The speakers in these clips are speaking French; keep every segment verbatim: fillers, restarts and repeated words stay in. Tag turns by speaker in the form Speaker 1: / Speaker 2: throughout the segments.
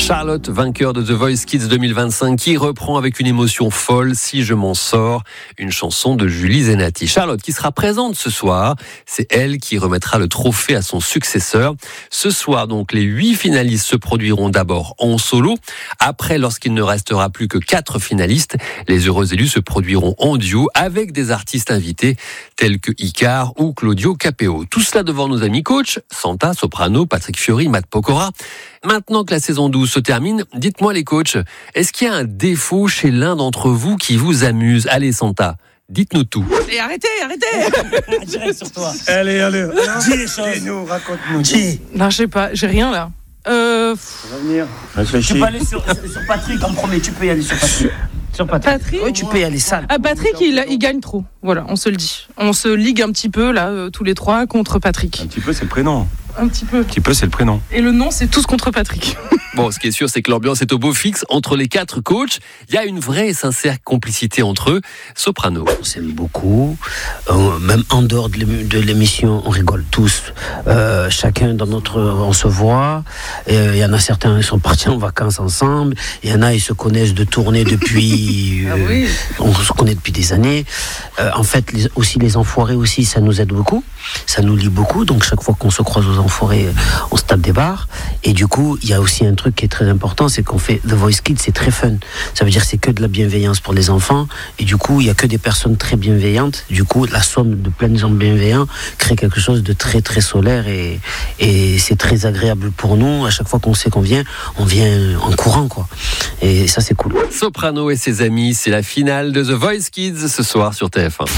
Speaker 1: Charlotte, vainqueur de The Voice Kids deux mille vingt-cinq, qui reprend avec une émotion folle Si je m'en sors, une chanson de Julie Zenati. Charlotte qui sera présente ce soir, c'est elle qui remettra le trophée à son successeur. Ce soir donc, les huit finalistes se produiront d'abord en solo. Après, lorsqu'il ne restera plus que quatre finalistes, les heureux élus se produiront en duo avec des artistes invités tels que Icar ou Claudio Capéo. Tout cela devant nos amis coachs, Santa, soprano, Patrick Fiori, Matt Pokora. Maintenant que la saison douze se termine, dites-moi les coachs, est-ce qu'il y a un défaut chez l'un d'entre vous qui vous amuse ? Allez Santa, dites-nous tout.
Speaker 2: Et arrêtez, arrêtez
Speaker 3: Direct sur toi.
Speaker 4: Allez, allez.
Speaker 3: Dis les choses.
Speaker 4: Dis-nous, raconte-nous.
Speaker 3: Dis.
Speaker 2: Non, je sais pas, j'ai rien là. Euh...
Speaker 4: Ça va venir.
Speaker 3: Tu
Speaker 4: Réfléchis.
Speaker 3: peux aller sur, sur Patrick en premier, tu peux y aller sur Patrick. Sur Patrick.
Speaker 2: Patrick
Speaker 3: Oui, tu peux y aller sale.
Speaker 2: Ah, Patrick, il, il gagne trop. Voilà, on se le dit. On se ligue un petit peu, là, euh, tous les trois, contre Patrick.
Speaker 4: Un petit peu, c'est le prénom.
Speaker 2: Un petit peu.
Speaker 4: Un petit peu, c'est le prénom.
Speaker 2: Et le nom, c'est tous contre Patrick.
Speaker 1: Bon, ce qui est sûr, c'est que l'ambiance est au beau fixe entre les quatre coachs. Il y a une vraie et sincère complicité entre eux. Soprano.
Speaker 5: On s'aime beaucoup, euh, même en dehors de l'ém- de l'émission, on rigole tous. Euh, chacun dans notre, on se voit. Il y en a certains qui sont partis en vacances ensemble. Il y en a ils se connaissent de tournée depuis.
Speaker 2: Ah
Speaker 5: euh,
Speaker 2: oui.
Speaker 5: On se connaît depuis des années. Euh, en fait, les, aussi les enfoirés aussi, ça nous aide beaucoup. Ça nous lie beaucoup. Donc chaque fois qu'on se croise aux enfoirés, on se tape des barres. Et du coup, il y a aussi un truc qui est très important, c'est qu'on fait The Voice Kids, c'est très fun. Ça veut dire que c'est que de la bienveillance pour les enfants. Et du coup, il y a que des personnes très bienveillantes. Du coup, la somme de plein de gens bienveillants crée quelque chose de très très solaire et, et c'est très agréable pour nous. À chaque fois qu'on sait qu'on vient, on vient en courant, quoi. Et ça, c'est cool.
Speaker 1: Soprano et ses amis, c'est la finale de The Voice Kids ce soir sur T F un.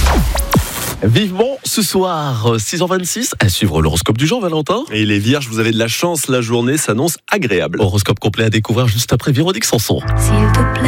Speaker 6: Vivement ce soir, six heures vingt-six, à suivre l'horoscope du jour, Valentin.
Speaker 7: Et les vierges, vous avez de la chance, la journée s'annonce agréable.
Speaker 6: Horoscope complet à découvrir juste après Véronique Sanson.
Speaker 8: S'il te plaît.